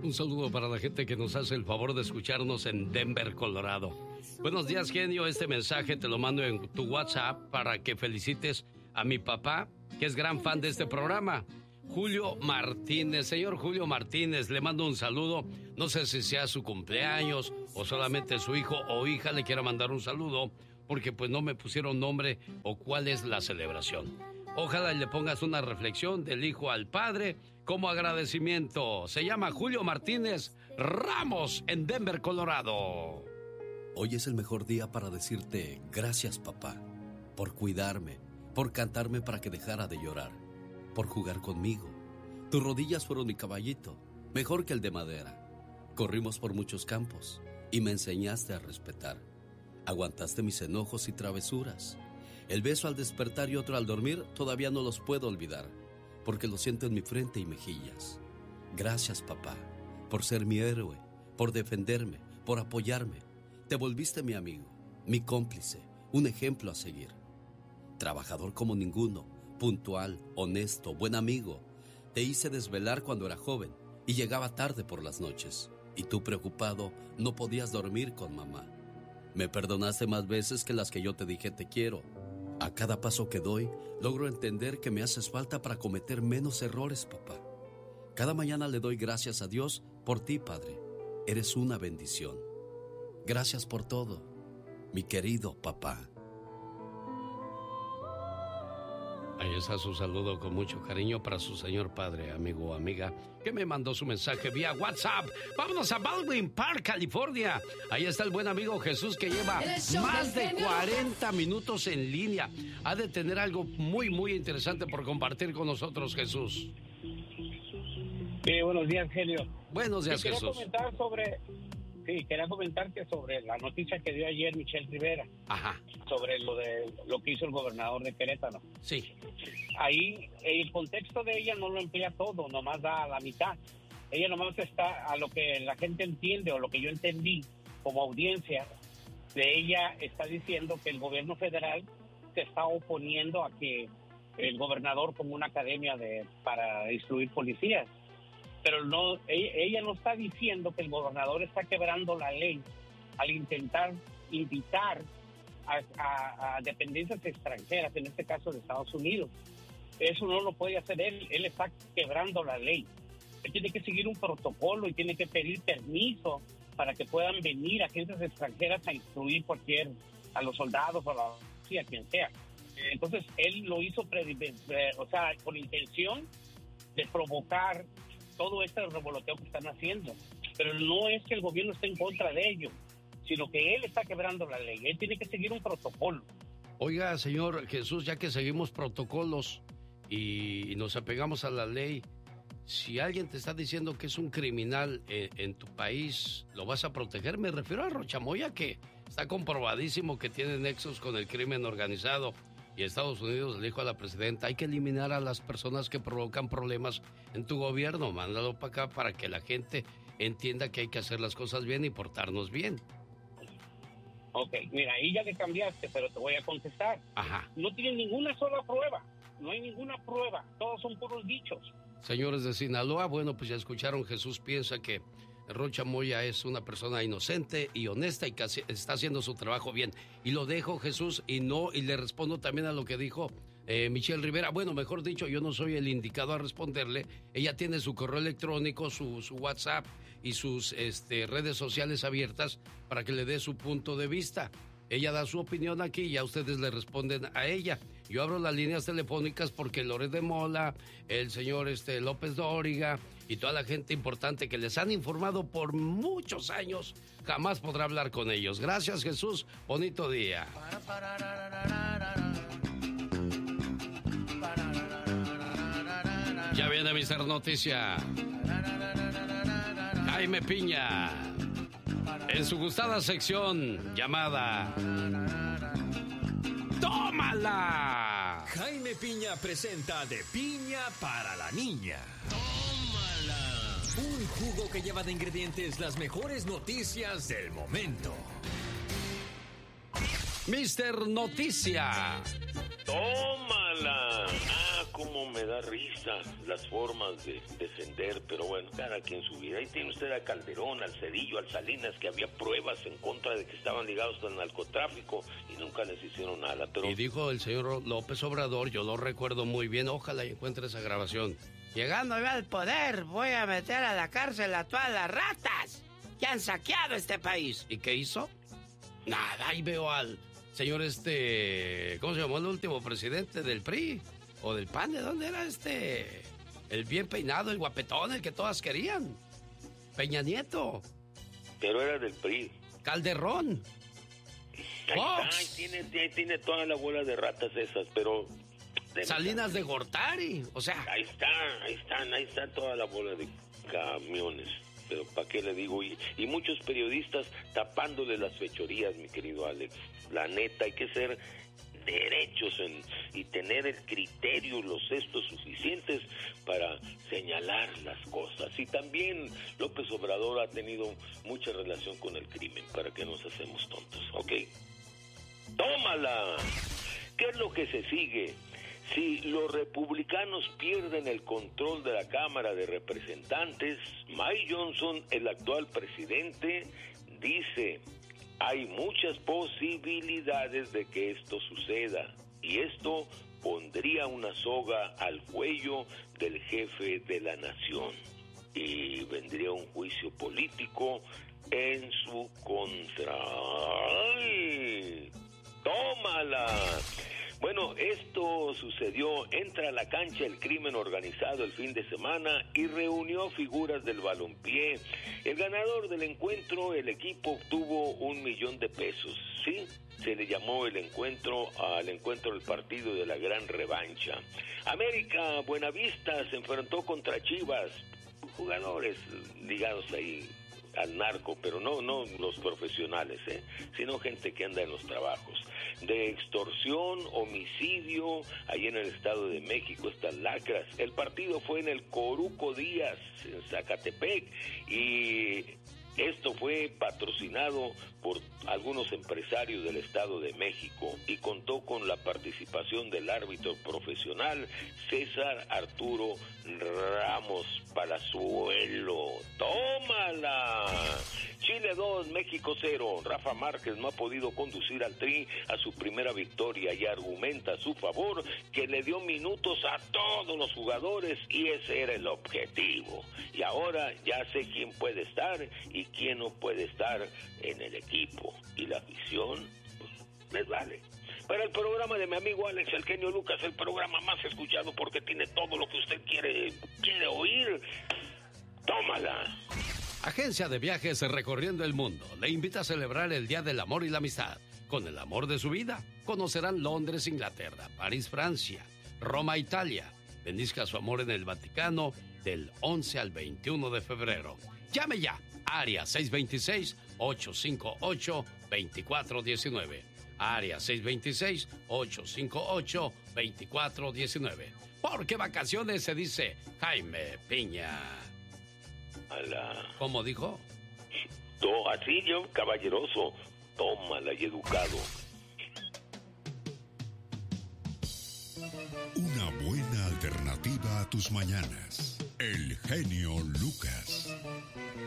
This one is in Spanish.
Un saludo para la gente que nos hace el favor de escucharnos en Denver, Colorado. Buenos días, genio. Este mensaje te lo mando en tu WhatsApp para que felicites a mi papá, que es gran fan de este programa, Julio Martínez. Señor Julio Martínez, le mando un saludo. No sé si sea su cumpleaños o solamente su hijo o hija le quiera mandar un saludo, porque pues no me pusieron nombre o cuál es la celebración. Ojalá le pongas una reflexión del hijo al padre como agradecimiento. Se llama Julio Martínez Ramos en Denver, Colorado. Hoy es el mejor día para decirte gracias, papá, por cuidarme, por cantarme para que dejara de llorar, por jugar conmigo. Tus rodillas fueron mi caballito, mejor que el de madera. Corrimos por muchos campos y me enseñaste a respetar. Aguantaste mis enojos y travesuras. El beso al despertar y otro al dormir todavía no los puedo olvidar, porque lo siento en mi frente y mejillas. Gracias, papá, por ser mi héroe, por defenderme, por apoyarme. Te volviste mi amigo, mi cómplice, un ejemplo a seguir. Trabajador como ninguno, puntual, honesto, buen amigo. Te hice desvelar cuando era joven y llegaba tarde por las noches. Y tú, preocupado, no podías dormir con mamá. Me perdonaste más veces que las que yo te dije te quiero. A cada paso que doy, logro entender que me haces falta para cometer menos errores, papá. Cada mañana le doy gracias a Dios por ti, Padre. Eres una bendición. Gracias por todo, mi querido papá. Ahí está su saludo con mucho cariño para su señor padre, amigo o amiga, que me mandó su mensaje vía WhatsApp. Vámonos a Baldwin Park, California. Ahí está el buen amigo Jesús, que lleva más de 40 minutos en línea. Ha de tener algo muy, muy interesante por compartir con nosotros, Jesús. Sí, buenos días, genio. Buenos días, Jesús. Quería comentarte sobre la noticia que dio ayer Michelle Rivera. Ajá. Sobre lo que hizo el gobernador de Querétaro. Sí. Ahí el contexto de ella no lo emplea todo, nomás da a la mitad. Ella nomás está a lo que la gente entiende o lo que yo entendí como audiencia de ella, está diciendo que el gobierno federal se está oponiendo a que el gobernador ponga una academia para instruir policías. Pero no, ella no está diciendo que el gobernador está quebrando la ley al intentar invitar a dependencias extranjeras, en este caso de Estados Unidos. Eso no lo puede hacer él está quebrando la ley. Él tiene que seguir un protocolo y tiene que pedir permiso para que puedan venir agentes extranjeras a instruir a los soldados o a la policía, quien sea. Entonces, él lo hizo con intención de provocar todo este revoloteo que están haciendo. Pero no es que el gobierno esté en contra de ello, sino que él está quebrando la ley. Él tiene que seguir un protocolo. Oiga, señor Jesús, ya que seguimos protocolos y nos apegamos a la ley, si alguien te está diciendo que es un criminal en tu país, ¿lo vas a proteger? Me refiero a Rocha Moya, que está comprobadísimo que tiene nexos con el crimen organizado. Y Estados Unidos le dijo a la presidenta, hay que eliminar a las personas que provocan problemas en tu gobierno. Mándalo para acá para que la gente entienda que hay que hacer las cosas bien y portarnos bien. Ok, mira, ahí ya le cambiaste, pero te voy a contestar. Ajá. No tienen ninguna sola prueba. No hay ninguna prueba. Todos son puros dichos. Señores de Sinaloa, bueno, pues ya escucharon, Jesús piensa que Rocha Moya es una persona inocente y honesta y que está haciendo su trabajo bien. Y lo dejo, Jesús, y le respondo también a lo que dijo Michelle Rivera. Bueno, mejor dicho, yo no soy el indicado a responderle. Ella tiene su correo electrónico, su WhatsApp y sus redes sociales abiertas para que le dé su punto de vista. Ella da su opinión aquí y ya ustedes le responden a ella. Yo abro las líneas telefónicas porque Loret de Mola, el señor López Dóriga y toda la gente importante que les han informado por muchos años, jamás podrá hablar con ellos. Gracias, Jesús. Bonito día. Ya viene Mr. Noticia. Jaime Piña. En su gustada sección llamada ¡Tómala! Jaime Piña presenta De Piña para la Niña. ¡Tómala! Un jugo que lleva de ingredientes las mejores noticias del momento. Mr. Noticia. ¡Tómala! Ah, cómo me da risa las formas de defender, pero bueno, cada quien su vida. Ahí tiene usted a Calderón, al Cedillo, al Salinas, que había pruebas en contra de que estaban ligados al narcotráfico y nunca les hicieron nada. Pero... Y dijo el señor López Obrador, yo lo recuerdo muy bien, ojalá encuentre esa grabación. Llegando yo al poder, voy a meter a la cárcel a todas las ratas que han saqueado este país. ¿Y qué hizo? Nada, ahí veo al señor ¿cómo se llamó el último presidente del PRI? ¿O del PAN? ¿De dónde era el bien peinado, el guapetón, el que todas querían? Peña Nieto. Pero era del PRI. Calderón. Ahí tiene toda la bola de ratas esas, pero... Salinas de Gortari, o sea... Ahí está toda la bola de camiones. Pero ¿para qué le digo? Y muchos periodistas tapándole las fechorías, mi querido Alex. La neta, hay que ser derechos y tener el criterio, los gestos suficientes para señalar las cosas. Y también López Obrador ha tenido mucha relación con el crimen, para que nos hacemos tontos, ¿ok? ¡Tómala! ¿Qué es lo que se sigue? Si los republicanos pierden el control de la Cámara de Representantes, Mike Johnson, el actual presidente, dice: hay muchas posibilidades de que esto suceda, y esto pondría una soga al cuello del jefe de la nación, y vendría un juicio político en su contra. ¡Ay! ¡Tómala! Bueno, esto sucedió, entra a la cancha el crimen organizado el fin de semana y reunió figuras del balompié. El ganador del encuentro, el equipo obtuvo $1,000,000, ¿sí? Se le llamó al encuentro del partido de la gran revancha. América Buenavista se enfrentó contra Chivas, jugadores ligados ahí al narco, pero no los profesionales, sino gente que anda en los trabajos de extorsión, homicidio. Ahí en el Estado de México están lacras. El partido fue en el Coruco Díaz, en Zacatepec, y esto fue patrocinado por algunos empresarios del Estado de México y contó con la participación del árbitro profesional César Arturo Ramos Palazuelo. ¡Tómala! Chile 2, México 0. Rafa Márquez no ha podido conducir al Tri a su primera victoria y argumenta a su favor que le dio minutos a todos los jugadores y ese era el objetivo. Y ahora ya sé quién puede estar y quién no puede estar en el equipo. Y la afición, pues, les vale. Para el programa de mi amigo Alex El Genio Lucas, el programa más escuchado porque tiene todo lo que usted quiere oír. ¡Tómala! Agencia de Viajes Recorriendo el Mundo le invita a celebrar el Día del Amor y la Amistad con el amor de su vida. Conocerán Londres, Inglaterra, París, Francia, Roma, Italia. Bendizca su amor en el Vaticano del 11 al 21 de febrero. Llame ya, área 626-858-2419. Área 626-858-2419. Porque vacaciones se dice Jaime Piña. ¿Cómo dijo? Así yo, caballeroso, tómala y educado. Una buena alternativa a tus mañanas. El genio Lucas.